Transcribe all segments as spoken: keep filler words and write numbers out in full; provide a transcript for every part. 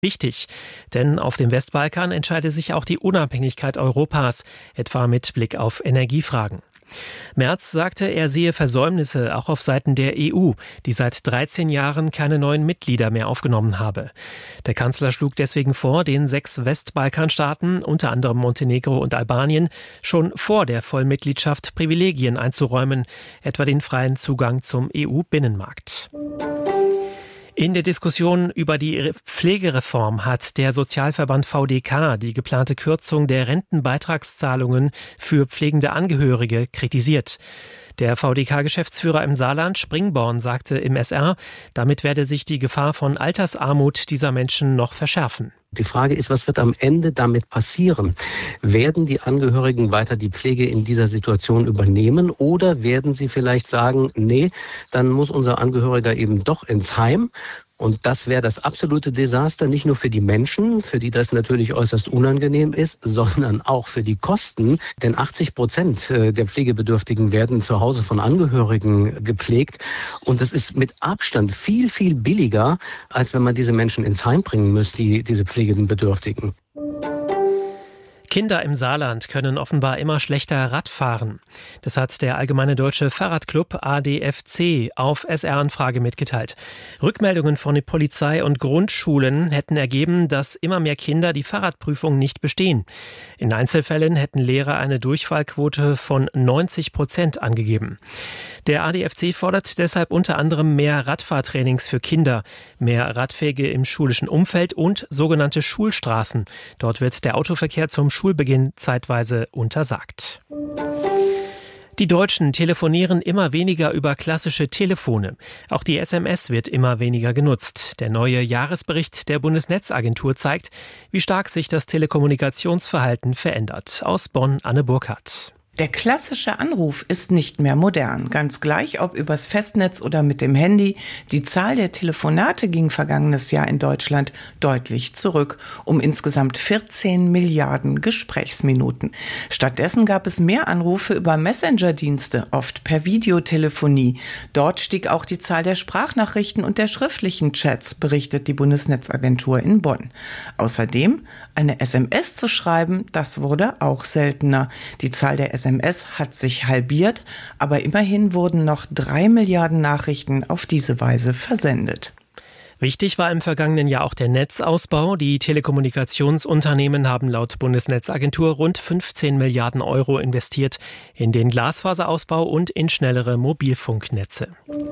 Wichtig, denn auf dem Westbalkan entscheide sich auch die Unabhängigkeit Europas, etwa mit Blick auf Energiefragen. Merz sagte, er sehe Versäumnisse auch auf Seiten der E U, die seit dreizehn Jahren keine neuen Mitglieder mehr aufgenommen habe. Der Kanzler schlug deswegen vor, den sechs Westbalkanstaaten, unter anderem Montenegro und Albanien, schon vor der Vollmitgliedschaft Privilegien einzuräumen, etwa den freien Zugang zum E U-Binnenmarkt. In der Diskussion über die Pflegereform hat der Sozialverband V D K die geplante Kürzung der Rentenbeitragszahlungen für pflegende Angehörige kritisiert. Der V D K-Geschäftsführer im Saarland, Springborn, sagte im S R, damit werde sich die Gefahr von Altersarmut dieser Menschen noch verschärfen. Die Frage ist, was wird am Ende damit passieren? Werden die Angehörigen weiter die Pflege in dieser Situation übernehmen oder werden sie vielleicht sagen, nee, dann muss unser Angehöriger eben doch ins Heim? Und das wäre das absolute Desaster, nicht nur für die Menschen, für die das natürlich äußerst unangenehm ist, sondern auch für die Kosten. Denn achtzig Prozent der Pflegebedürftigen werden zu Hause von Angehörigen gepflegt. Und das ist mit Abstand viel, viel billiger, als wenn man diese Menschen ins Heim bringen müsste, die, diese Pflegebedürftigen. Kinder im Saarland können offenbar immer schlechter Rad fahren. Das hat der Allgemeine Deutsche Fahrradclub A D F C auf S R-Anfrage mitgeteilt. Rückmeldungen von der Polizei und Grundschulen hätten ergeben, dass immer mehr Kinder die Fahrradprüfung nicht bestehen. In Einzelfällen hätten Lehrer eine Durchfallquote von neunzig Prozent angegeben. Der A D F C fordert deshalb unter anderem mehr Radfahrtrainings für Kinder, mehr Radwege im schulischen Umfeld und sogenannte Schulstraßen. Dort wird der Autoverkehr zum Schulbeginn zeitweise untersagt. Die Deutschen telefonieren immer weniger über klassische Telefone. Auch die S M S wird immer weniger genutzt. Der neue Jahresbericht der Bundesnetzagentur zeigt, wie stark sich das Telekommunikationsverhalten verändert. Aus Bonn, Anne Burkhardt. Der klassische Anruf ist nicht mehr modern. Ganz gleich, ob übers Festnetz oder mit dem Handy. Die Zahl der Telefonate ging vergangenes Jahr in Deutschland deutlich zurück, um insgesamt vierzehn Milliarden Gesprächsminuten. Stattdessen gab es mehr Anrufe über Messenger-Dienste, oft per Videotelefonie. Dort stieg auch die Zahl der Sprachnachrichten und der schriftlichen Chats, berichtet die Bundesnetzagentur in Bonn. Außerdem, eine S M S zu schreiben, das wurde auch seltener. Die Zahl der S M S hat sich halbiert, aber immerhin wurden noch drei Milliarden Nachrichten auf diese Weise versendet. Wichtig war im vergangenen Jahr auch der Netzausbau. Die Telekommunikationsunternehmen haben laut Bundesnetzagentur rund fünfzehn Milliarden Euro investiert in den Glasfaserausbau und in schnellere Mobilfunknetze.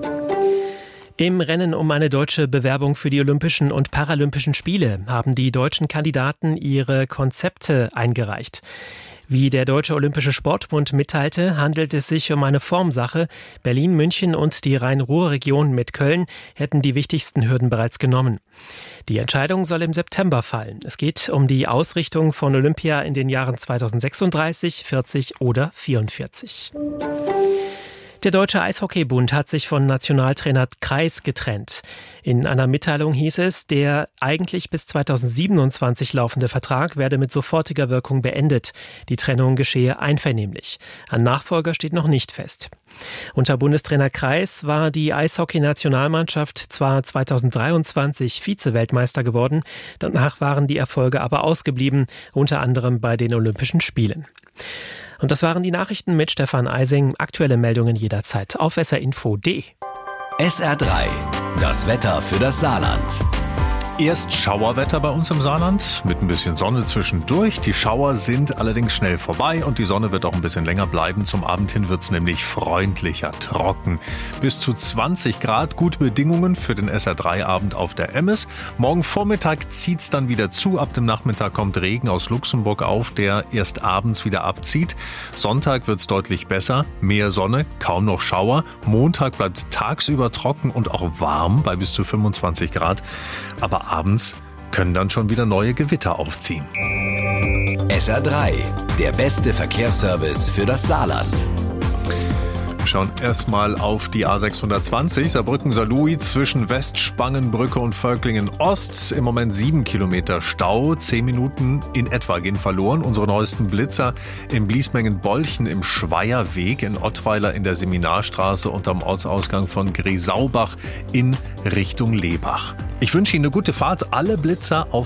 Im Rennen um eine deutsche Bewerbung für die Olympischen und Paralympischen Spiele haben die deutschen Kandidaten ihre Konzepte eingereicht. Wie der Deutsche Olympische Sportbund mitteilte, handelt es sich um eine Formsache. Berlin, München und die Rhein-Ruhr-Region mit Köln hätten die wichtigsten Hürden bereits genommen. Die Entscheidung soll im September fallen. Es geht um die Ausrichtung von Olympia in den Jahren zweitausendsechsunddreißig, vierzig oder vierundvierzig. Der Deutsche Eishockeybund hat sich von Nationaltrainer Kreis getrennt. In einer Mitteilung hieß es, der eigentlich bis zweitausendsiebenundzwanzig laufende Vertrag werde mit sofortiger Wirkung beendet. Die Trennung geschehe einvernehmlich. Ein Nachfolger steht noch nicht fest. Unter Bundestrainer Kreis war die Eishockey-Nationalmannschaft zwar zweitausenddreiundzwanzig Vize-Weltmeister geworden, danach waren die Erfolge aber ausgeblieben, unter anderem bei den Olympischen Spielen. Und das waren die Nachrichten mit Stefan Eising. Aktuelle Meldungen jederzeit auf S R Info punkt de. S R drei, das Wetter für das Saarland. Erst Schauerwetter bei uns im Saarland mit ein bisschen Sonne zwischendurch. Die Schauer sind allerdings schnell vorbei und die Sonne wird auch ein bisschen länger bleiben. Zum Abend hin wird es nämlich freundlicher, trocken. Bis zu zwanzig Grad, gute Bedingungen für den S R drei Abend auf der Emmes. Morgen Vormittag zieht es dann wieder zu. Ab dem Nachmittag kommt Regen aus Luxemburg auf, der erst abends wieder abzieht. Sonntag wird es deutlich besser, mehr Sonne, kaum noch Schauer. Montag bleibt es tagsüber trocken und auch warm bei bis zu fünfundzwanzig Grad. Aber abends können dann schon wieder neue Gewitter aufziehen. S R drei, der beste Verkehrsservice für das Saarland. Wir schauen erstmal auf die A sechshundertzwanzig, Saarbrücken-Saarlouis zwischen Westspangenbrücke und Völklingen-Ost. Im Moment sieben Kilometer Stau, zehn Minuten in etwa gehen verloren. Unsere neuesten Blitzer in Bliesmengen-Bolchen im Schweierweg, in Ottweiler in der Seminarstraße und am Ortsausgang von Gresaubach in Richtung Lebach. Ich wünsche Ihnen eine gute Fahrt. Alle Blitzer auf